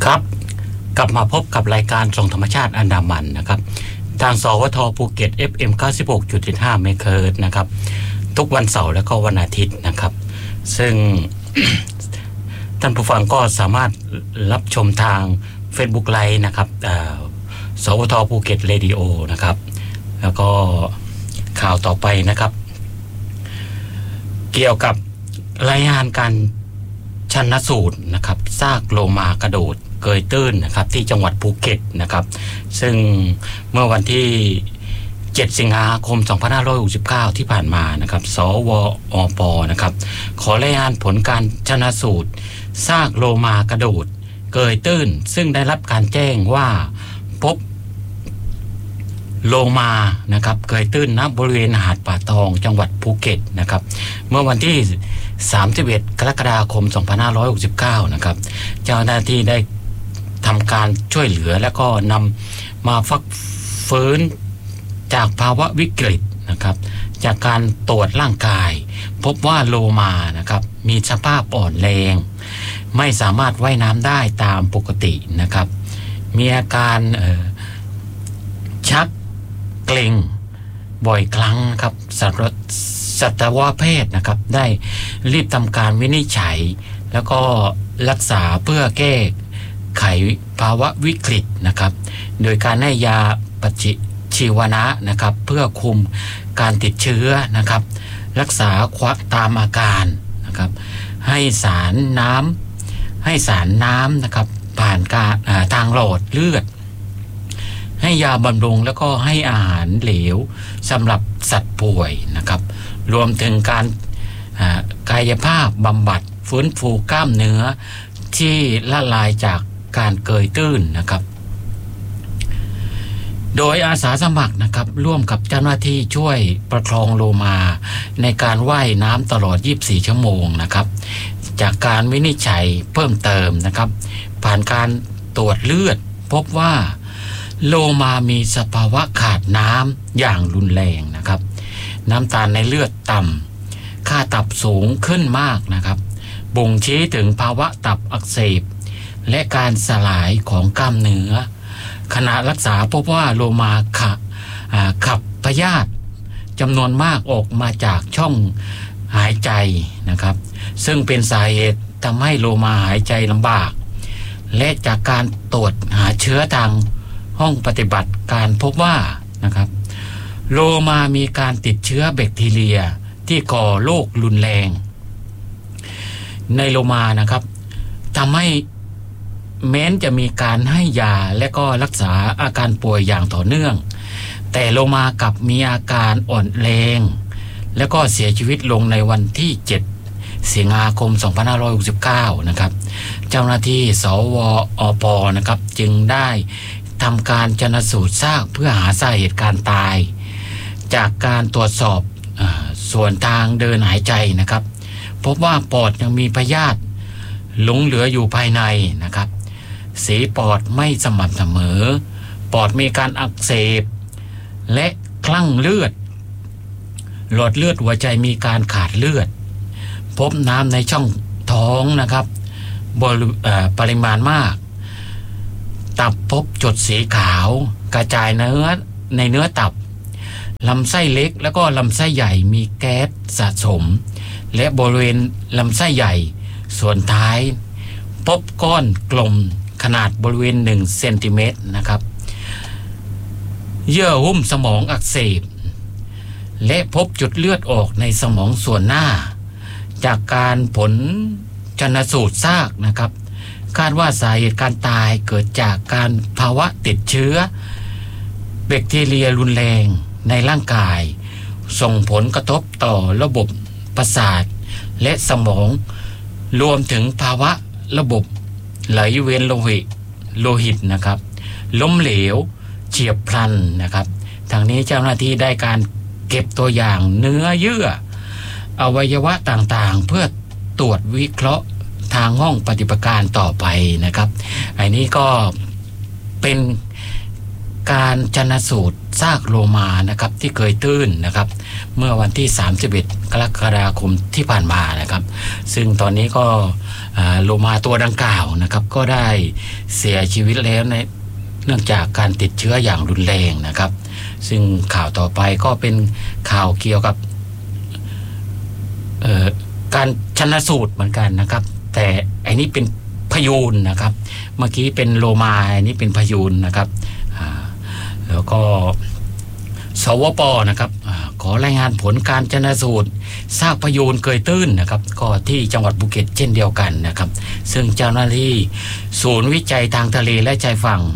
ครับกลับมาพบกับรายการส่องธรรมชาติอันดามันนะครับทางสวทภูเก็ต FM 96.75 เมกะเฮิรตซ์นะครับทุกวันเสาร์และก็วันอาทิตย์นะครับซึ่ง ท่านผู้ฟังก็สามารถรับชมทาง Facebook Live นะครับสวทภูเก็ตเรดิโอนะครับแล้วก็ข่าวต่อไปนะครับเกี่ยวกับรายงานการชันสูตรนะครับซากโลมากระโดดเกยตื้นนะครับที่จังหวัดภูเก็ตนะครับซึ่งเมื่อวันที่7สิงหาคม2569ที่ผ่านมานะครับสวอปนะครับขอรายงานผลการชันสูตรซากโลมากระโดดเกยตื้นซึ่งได้รับการแจ้งว่าพบโลมานะครับเกยตื้นณบริเวณหาดป่าตองจังหวัดภูเก็ตนะครับเมื่อวันที่31กรกฎาคม2569นะครับเจ้าหน้าที่ได้ทำการช่วยเหลือและก็นำมาฟักฟื้นจากภาวะวิกฤตนะครับจากการตรวจร่างกายพบว่าโลมานะครับมีสภาพอ่อนแรงไม่สามารถว่ายน้ำได้ตามปกตินะครับมีอาการชักเกร็งบ่อยครั้งครับสัตวแพทย์นะครับได้รีบทำการวินิจฉัยแล้วก็รักษาเพื่อแก้ไขภาวะวิกฤตนะครับโดยการให้ยาปฏิชีวนะนะครับเพื่อคุมการติดเชื้อนะครับรักษาตามอาการนะครับให้สารน้ำนะครับผ่านการทางหลอดเลือดให้ยาบำรุงแล้วก็ให้อาหารเหลวสำหรับสัตว์ป่วยนะครับรวมถึงการกายภาพบำบัดฟื้นฟูกล้ามเนื้อที่ละลายจากการเกยตื้นนะครับโดยอาสาสมัครนะครับร่วมกับเจ้าหน้าที่ช่วยประคองโลมาในการว่ายน้ำตลอด24ชั่วโมงนะครับจากการวินิจฉัยเพิ่มเติมนะครับผ่านการตรวจเลือดพบว่าโลมามีสภาวะขาดน้ำอย่างรุนแรงนะครับน้ำตาลในเลือดต่ำค่าตับสูงขึ้นมากนะครับบ่งชี้ถึงภาวะตับอักเสบและการสลายของกล้ามเนื้อขณะรักษาพบว่าโลมาขับพยาธิจำนวนมากออกมาจากช่องหายใจนะครับซึ่งเป็นสาเหตุทำให้โลมาหายใจลำบากและจากการตรวจหาเชื้อทางห้องปฏิบัติการพบว่านะครับโลมามีการติดเชื้อแบคทีเรียที่ก่อโรครุนแรงในโลมานะครับทำให้แม้นจะมีการให้ยาและก็รักษาอาการป่วยอย่างต่อเนื่องแต่โลมากับมีอาการอ่อนแรงและก็เสียชีวิตลงในวันที่7สิงหาคม2569นะครับเจ้าหน้าที่สวอปนะครับจึงได้ทำการชันสูตรซากเพื่อหาสาเหตุการตายจากการตรวจสอบส่วนทางเดินหายใจนะครับพบว่าปอดยังมีพยาธิหลงเหลืออยู่ภายในนะครับสีปอดไม่สม่ำเสมอปอดมีการอักเสบและคลั่งเลือดหลอดเลือดหัวใจมีการขาดเลือดพบน้ำในช่องท้องนะครับปริมาณมากตับพบจุดสีขาวกระจายในเนื้อตับลำไส้เล็กแล้วก็ลำไส้ใหญ่มีแก๊สสะสมและบริเวณลำไส้ใหญ่ส่วนท้ายพบก้อนกลมขนาดบริเวณ1เซนติเมตรนะครับเยื่อหุ้มสมองอักเสบและพบจุดเลือดออกในสมองส่วนหน้าจากการผลชันสูตรซากนะครับคาดว่าสาเหตุการตายเกิดจากการภาวะติดเชื้อแบคทีเรียรุนแรงในร่างกายส่งผลกระทบต่อระบบประสาทและสมองรวมถึงภาวะระบบไหลเวียนโลหิตนะครับล้มเหลวเฉียบพลันนะครับทางนี้เจ้าหน้าที่ได้การเก็บตัวอย่างเนื้อเยื่ออวัยวะต่างๆเพื่อตรวจวิเคราะห์ทางห้องปฏิบัติการต่อไปนะครับอันนี้ก็เป็นการชันสูตรซากโลมานะครับที่เกยตื้นนะครับเมื่อวันที่31กรกฎาคมที่ผ่านมานะครับซึ่งตอนนี้ก็โลมาตัวดังกล่าวนะครับก็ได้เสียชีวิตแล้วเนื่องจากการติดเชื้ออย่างรุนแรงนะครับซึ่งข่าวต่อไปก็เป็นข่าวเกี่ยวกับการชันสูตรเหมือนกันนะครับแต่อันนี้เป็นพยูนนะครับเมื่อกี้เป็นโลมาอันนี้เป็นพยูนนะครับแล้วก็สวป.นะครับขอรายงานผลการชันสูตรซากพยูนเกยตื้นนะครับก็ที่จังหวัดภูเก็ตเช่นเดียวกันนะครับซึ่งเจ้าหน้าที่ศูนย์วิจัยทางทะเลและชายฝั่ง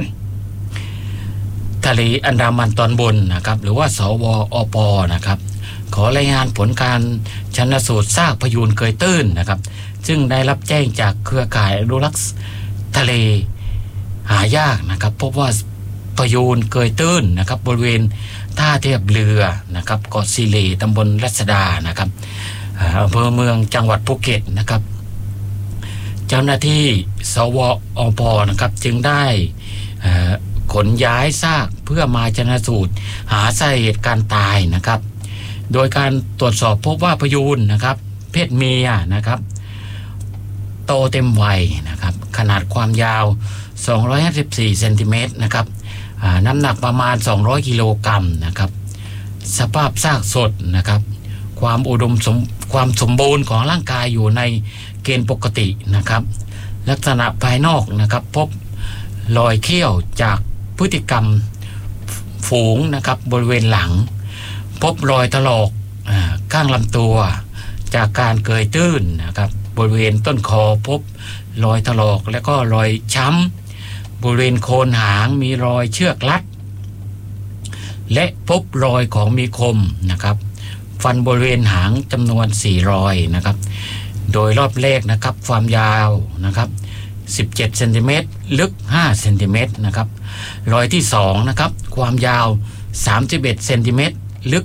ทะเลอันดามันตอนบนนะครับหรือว่าสวอป.นะครับขอรายงานผลการชันสูตรซากพยูนเกยตื้นนะครับซึ่งได้รับแจ้งจากเครือข่ายอนุรักษ์ทะเลหายากนะครับพบว่าพยูนเกยตื้นนะครับบริเวณท่าเทียบเรือนะครับเกาะซีเลตำบลรัศดานะครับอำเภอเมืองจังหวัดภูเก็ตนะครับเจ้าหน้าที่สวอป.นะครับจึงได้ขนย้ายซากเพื่อมาชันสูตรหาสาเหตุการตายนะครับโดยการตรวจสอบพบว่าพยูนนะครับเพศเมียนะครับโตเต็มวัยนะครับขนาดความยาว254เซนติเมตรนะครับน้ำหนักประมาณ200กิโลกรัมนะครับสภาพซากสดนะครับความสมบูรณ์ของร่างกายอยู่ในเกณฑ์ปกตินะครับลักษณะภายนอกนะครับพบรอยเขี้ยวจากพฤติกรรมฝูงนะครับบริเวณหลังพบรอยถลอกข้างลำตัวจากการเกยตื้นนะครับบริเวณต้นคอพบรอยถลอกและก็รอยช้ำบริเวณโคนหางมีรอยเชือกรัดและพบรอยของมีคมนะครับฟันบริเวณหางจำนวน4รอยนะครับโดยรอบแรกนะครับความยาวนะครับ17เซนติเมตรลึก5เซนติเมตรนะครับรอยที่2นะครับความยาว31เซนติเมตรลึก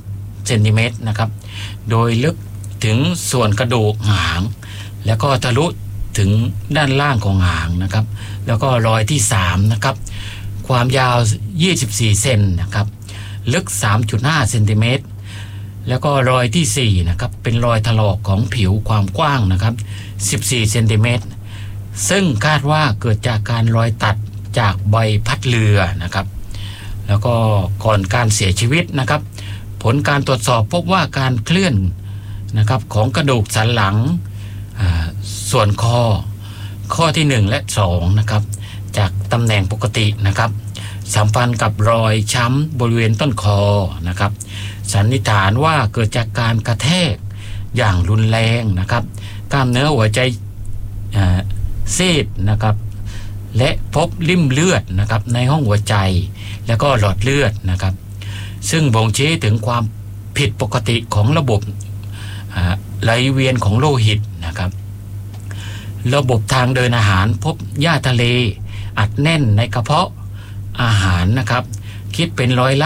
6เซนติเมตรนะครับโดยลึกถึงส่วนกระดูกหางแล้วก็ทะลุถึงด้านล่างของหางนะครับแล้วก็รอยที่3นะครับความยาว24เซนนะครับลึก 3.5 เซนติเมตรแล้วก็รอยที่4นะครับเป็นรอยถลอกของผิวความกว้างนะครับ14เซนติเมตรซึ่งคาดว่าเกิดจากการรอยตัดจากใบพัดเรือนะครับแล้วก็ก่อนการเสียชีวิตนะครับผลการตรวจสอบพบว่าการเคลื่อนนะครับของกระดูกสันหลังส่วนข้อที่1และ2นะครับจากตำแหน่งปกตินะครับสัมพันธ์กับรอยช้ำบริเวณต้นคอนะครับสันนิษฐานว่าเกิดจากการกระแทกอย่างรุนแรงนะครับกล้ามเนื้อหัวใจซีดนะครับและพบริ่มเลือดนะครับในห้องหัวใจแล้วก็หลอดเลือดนะครับซึ่งบ่งชี้ถึงความผิดปกติของระบบไหลเวียนของโลหิตนะครับระบบทางเดินอาหารพบหญ้าทะเลอัดแน่นในกระเพาะอาหารนะครับคิดเป็นร้อยละ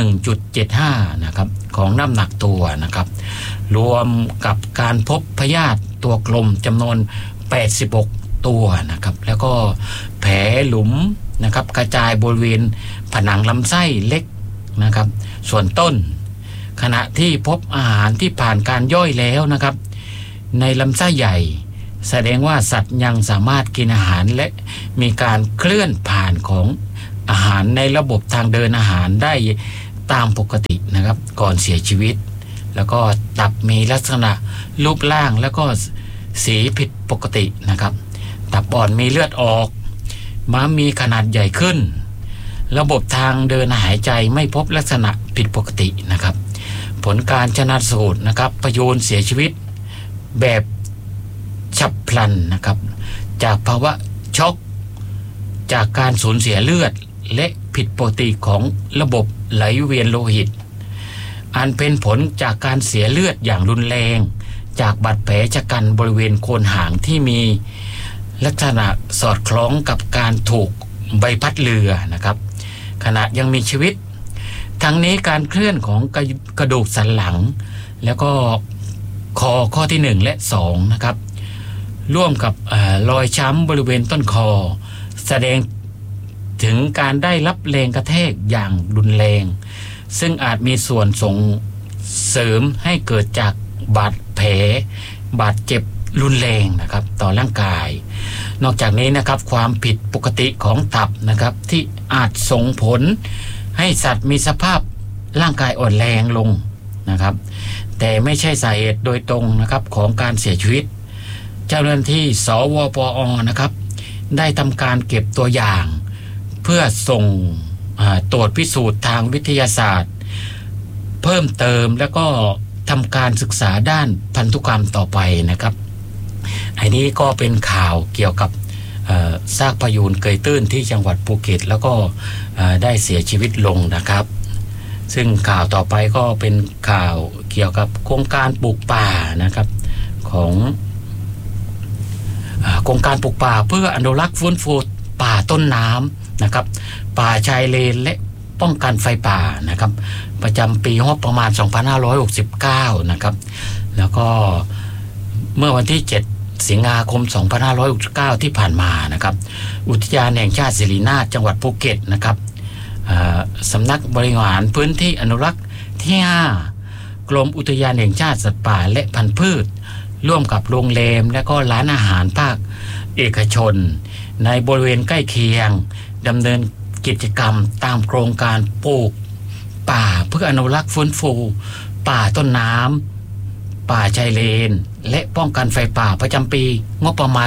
1.75 นะครับของน้ำหนักตัวนะครับรวมกับการพบพยาธิตัวกลมจำนวน86ตัวนะครับแล้วก็แผลหลุมนะครับกระจายบริเวณผนังลำไส้เล็กนะครับส่วนต้นขณะที่พบอาหารที่ผ่านการย่อยแล้วนะครับในลำไส้ใหญ่แสดงว่าสัตว์ยังสามารถกินอาหารและมีการเคลื่อนผ่านของอาหารในระบบทางเดินอาหารได้ตามปกตินะครับก่อนเสียชีวิตแล้วก็ตับมีลักษณะรูปร่างแล้วก็สีผิดปกตินะครับตับอ่อนมีเลือดออกม้ามมีขนาดใหญ่ขึ้นระบบทางเดินหายใจไม่พบลักษณะผิดปกตินะครับผลการชันสูตรนะครับพยูนเสียชีวิตแบบฉับพลันนะครับจากภาวะช็อกจากการสูญเสียเลือดและผิดปกติของระบบไหลเวียนโลหิตอันเป็นผลจากการเสียเลือดอย่างรุนแรงจากบาดแผลชะกันบริเวณโคนหางที่มีลักษณะสอดคล้องกับการถูกใบพัดเรือนะครับขณะยังมีชีวิตทั้งนี้การเคลื่อนของกระดูกสันหลังแล้วก็ข้อที่1และ2นะครับร่วมกับรอยช้ำบริเวณต้นคอแสดงถึงการได้รับแรงกระแทกอย่างรุนแรงซึ่งอาจมีส่วนส่งเสริมให้เกิดจากบาดแผลบาดเจ็บรุนแรงนะครับต่อร่างกายนอกจากนี้นะครับความผิดปกติของตับนะครับที่อาจส่งผลให้สัตว์มีสภาพร่างกายอ่อนแรงลงนะครับแต่ไม่ใช่สาเหตุโดยตรงนะครับของการเสียชีวิตเจ้าหน้าที่สวปอ.นะครับได้ทำการเก็บตัวอย่างเพื่อส่งตรวจพิสูจน์ทางวิทยาศาสตร์เพิ่มเติมแล้วก็ทำการศึกษาด้านพันธุกรรมต่อไปนะครับอันนี้ก็เป็นข่าวเกี่ยวกับซากพยูนเกยตื้นที่จังหวัดภูเก็ตแล้วก็ได้เสียชีวิตลงนะครับซึ่งข่าวต่อไปก็เป็นข่าวเกี่ยวกับโครงการปลูกป่านะครับของโครงการปลูกป่าเพื่ออนุรักษ์ฟื้นฟูป่าต้นน้ำนะครับป่าชายเลนและป้องกันไฟป่านะครับประจำปีงบประมาณ 2569 นะครับแล้วก็เมื่อวันที่ 7 สิงหาคม 2569 ที่ผ่านมานะครับอุทยานแห่งชาติสิรินาถจังหวัดภูเก็ตนะครับสำนักบริหารพื้นที่อนุรักษ์ที่ 5 กรมอุทยานแห่งชาติสัตว์ป่าและพันธุ์พืชร่วมกับโรงแรมและก็ร้านอาหารภาคเอกชนในบริเวณใกล้เคียงดำเนินกิจกรรมตามโครงการปลูกป่าเพื่ออนุรักษ์ฟื้นฟูป่าต้นน้ำป่าชายเลนและป้องกันไฟป่าประจำปีงบประมาณ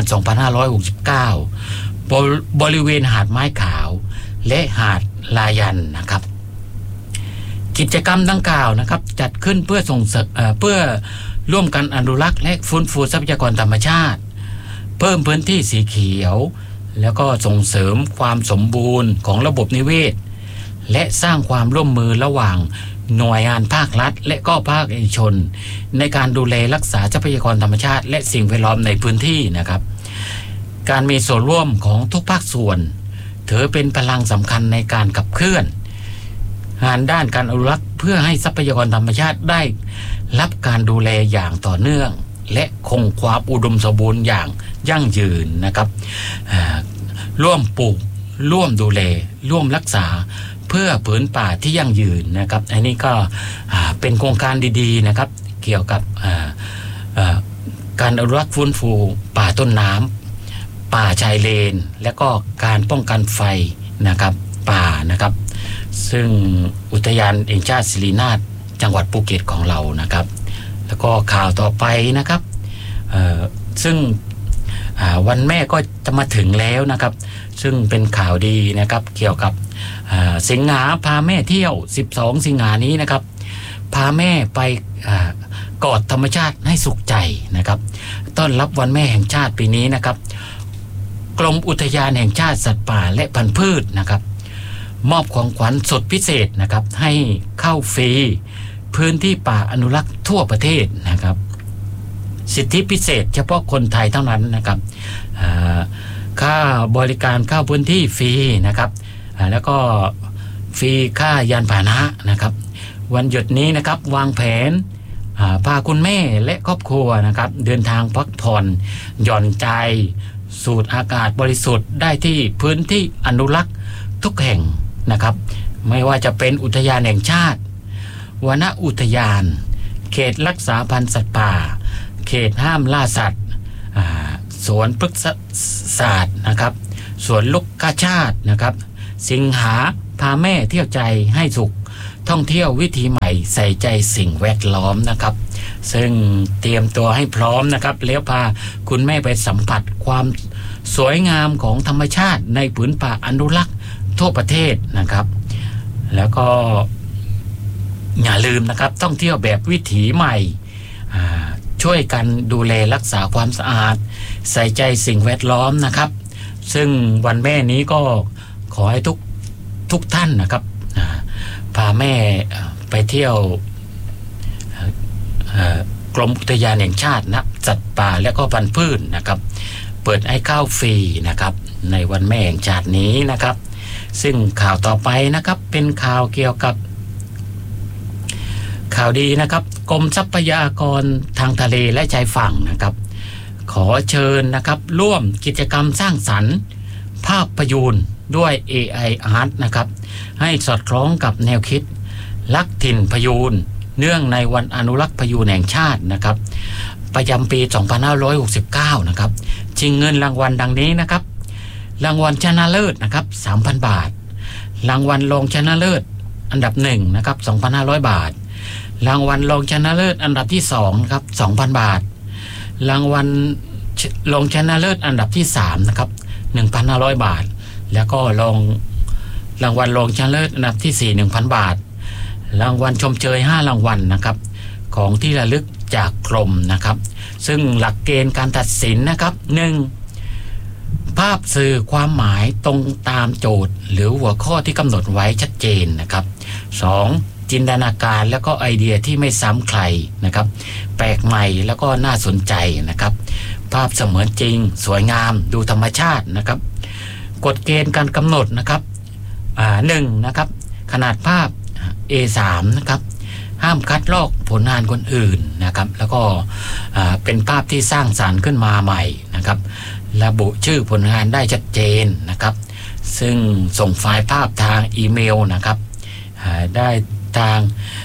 2569 บริเวณหาดไม้ขาวและหาดลายันนะครับกิจกรรมดังกล่าวนะครับจัดขึ้นเพื่อเพื่อร่วมกันอนุรักษ์และฟื้นฟูทรัพยากรธรรมชาติเพิ่มพื้นที่สีเขียวแล้วก็ส่งเสริมความสมบูรณ์ของระบบนิเวศและสร้างความร่วมมือระหว่างหน่วยงานภาครัฐและก็ภาคเอกชนในการดูแลรักษาทรัพยากรธรรมชาติและสิ่งแวดล้อมในพื้นที่นะครับการมีส่วนร่วมของทุกภาคส่วนถือเป็นพลังสำคัญในการขับเคลื่อนงานด้านการอนุรักษ์เพื่อให้ทรัพยากรธรรมชาติได้รับการดูแลอย่างต่อเนื่องและคงความอุดมสมบูรณ์อย่างยั่งยืนนะครับร่วมปลูกร่วมดูแลร่วมรักษาเพื่อผืนป่าที่ยั่งยืนนะครับอันนี้ก็เป็นโครงการดีๆนะครับเกี่ยวกับการอนุรักษ์ฟื้นฟูป่าต้นน้ำป่าชายเลนและก็การป้องกันไฟนะครับป่านะครับซึ่งอุทยานแห่งชาติสิรินาถจังหวัดภูเก็ตของเรานะครับแล้วก็ข่าวต่อไปนะครับซึ่งวันแม่ก็จะมาถึงแล้วนะครับซึ่งเป็นข่าวดีนะครับเกี่ยวกับสิงหาพาแม่เที่ยว12 สิงหานี้นะครับพาแม่ไปกอดธรรมชาติให้สุขใจนะครับต้อนรับวันแม่แห่งชาติปีนี้นะครับกรมอุทยานแห่งชาติสัตว์ป่าและพันธุ์พืชนะครับมอบของขวัญสุดพิเศษนะครับให้เข้าฟรีพื้นที่ป่าอนุรักษ์ทั่วประเทศนะครับสิทธิพิเศษเฉพาะคนไทยเท่านั้นนะครับค่าบริการเข้าพื้นที่ฟรีนะครับแล้วก็ฟรีค่ายานพาหนะนะครับวันหยุดนี้นะครับวางแผนพาคุณแม่และครอบครัวนะครับเดินทางพักผ่อนหย่อนใจสูดอากาศบริสุทธิ์ได้ที่พื้นที่อนุรักษ์ทุกแห่งนะครับไม่ว่าจะเป็นอุทยานแห่งชาติวนอุทยานเขตรักษาพันธุ์สัตว์ป่าเขตห้ามล่าสัตว์สวนพฤกษศาสตร์นะครับสวนลูกกาชาตินะครับสิงหาพาแม่เที่ยวใจให้สุขท่องเที่ยววิถีใหม่ใส่ใจสิ่งแวดล้อมนะครับซึ่งเตรียมตัวให้พร้อมนะครับแล้วพาคุณแม่ไปสัมผัสความสวยงามของธรรมชาติในผืนป่าอนุรักษ์ทั่วประเทศนะครับแล้วก็อย่าลืมนะครับท่องเที่ยวแบบวิถีใหม่ช่วยกันดูแลรักษาความสะอาดใส่ใจสิ่งแวดล้อมนะครับซึ่งวันแม่นี้ก็ขอให้ทุกท่านนะครับพาแม่ไปเที่ยวกรมอุทยานแห่งชาตินะสัตว์ป่าและก็พันธุ์พืชนะครับเปิดให้เข้าฟรีนะครับในวันแม่แห่งชาตินี้นะครับซึ่งข่าวต่อไปนะครับเป็นข่าวเกี่ยวกับข่าวดีนะครับกรมทรัพยากรทางทะเลและชายฝั่งนะครับขอเชิญนะครับร่วมกิจกรรมสร้างสรรค์ภาพยนตร์ด้วย AI Art นะครับให้สอดคล้องกับแนวคิดรักถิ่นพยูนเนื่องในวันอนุรักษ์พยูนแห่งชาตินะครับประจำปี 2569 นะครับชิงเงินรางวัลดังนี้นะครับรางวัลชนะเลิศนะครับ 3,000 บาทรางวัลรองชนะเลิศอันดับ1นะครับ 2,500 บาทรางวัลรองชนะเลิศอันดับที่2ครับ 2,000 บาทรางวัลรองชนะเลิศอันดับที่3นะครับ 1,500 บาทแล้วก็รางวัลรองชนะเลิศอันดับที่4 1,000 บาทรางวัลชมเชย5รางวัลนะครับของที่ระลึกจากกรมนะครับซึ่งหลักเกณฑ์การตัดสินนะครับ 1. ภาพสื่อความหมายตรงตามโจทย์หรือหัวข้อที่กำหนดไว้ชัดเจนนะครับ 2. จินตนาการแล้วก็ไอเดียที่ไม่ซ้ำใครนะครับแปลกใหม่แล้วก็น่าสนใจนะครับภาพเสมือนจริงสวยงามดูธรรมชาตินะครับกฎเกณฑ์การกำหนดนะครับ1. นะครับขนาดภาพ A3 นะครับห้ามคัดลอกผลงานคนอื่นนะครับแล้วก็เป็นภาพที่สร้างสรรค์ขึ้นมาใหม่นะครับระบุชื่อผลงานได้ชัดเจนนะครับซึ่งส่งไฟล์ภาพทางอีเมลนะครับได้ทาง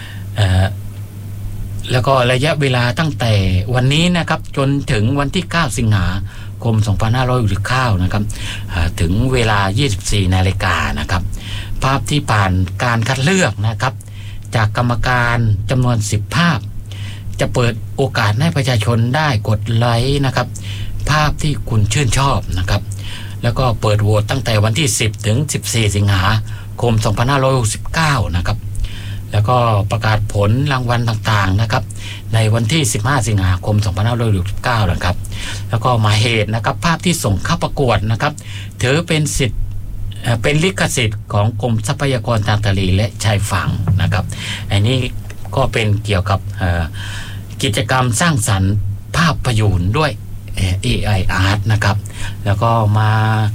แล้วก็ระยะเวลาตั้งแต่วันนี้นะครับจนถึงวันที่9สิงหาคม2569นะครับถึงเวลา 24 นาฬิกานะครับภาพที่ผ่านการคัดเลือกนะครับจากกรรมการจำนวน10ภาพจะเปิดโอกาสให้ประชาชนได้กดไลค์นะครับภาพที่คุณชื่นชอบนะครับแล้วก็เปิดโหวตตั้งแต่วันที่10ถึง14สิงหาคม2569นะครับแล้วก็ประกาศผลรางวัลต่างๆนะครับในวันที่15สิงหาคม2569นะครับแล้วก็หมายเหตุนะครับภาพที่ส่งเข้าประกวดนะครับถือเป็นสิทธิ์เป็นลิขสิทธิ์ของกรมทรัพยากรทางทะเลและชายฝั่งนะครับอันนี้ก็เป็นเกี่ยวกับกิจกรรมสร้างสรรค์ภาพยนตร์ด้วย AI Art นะครับแล้วก็มา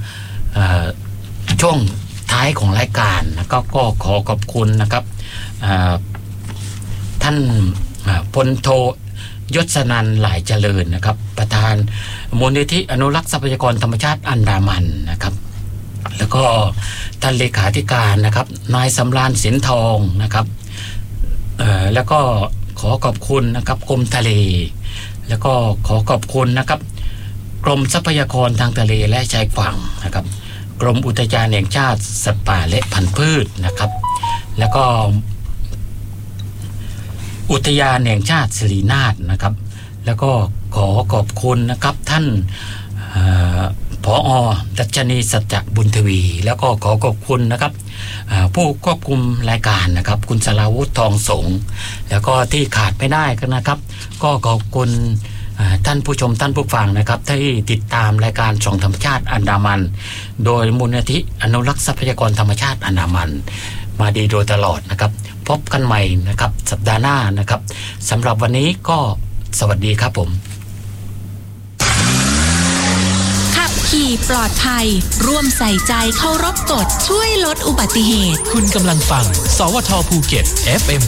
ช่วงท้ายของรายการนะก็ขอขอบคุณนะครับท่านพลโทยศนันท์หลายเจริญนะครับประธานมูลนิธิอนุรักษ์ทรัพยากรธรรมชาติอันดามันนะครับแล้วก็ท่านเลขาธิการนะครับนายสำราญสินทองนะครับแล้วก็ขอขอบคุณนะครับกรมทะเลแล้วก็ขอขอบคุณนะครับกรมทรัพยากรทางทะเลและชายฝั่งนะครับกรมอุทยานแห่งชาติสัตว์ป่าและพันธุ์พืชนะครับแล้วก็อุทยานแห่งชาติสิรินาถนะครับแล้วก็ขอขอบคุณนะครับท่านผอ.ดัชนีสัจจะบุญทวีแล้วก็ขอขอบคุณนะครับผู้ควบคุมรายการนะครับคุณสราวุฒิทองสงฆ์แล้วก็ที่ขาดไม่ได้กันนะครับก็ขอบคุณท่านผู้ชมท่านผู้ฟังนะครับที่ติดตามรายการช่องธรรมชาติอันดามันโดยมูลนิธิอนุรักษ์ทรัพยากรธรรมชาติอันดามันมาดีโดยตลอดนะครับพบกันใหม่นะครับสัปดาห์หน้านะครับสำหรับวันนี้ก็สวัสดีครับผมขับขี่ปลอดภัยร่วมใส่ใจเคารพกฎช่วยลดอุบัติเหตุคุณกำลังฟังสวทภูเก็ต FM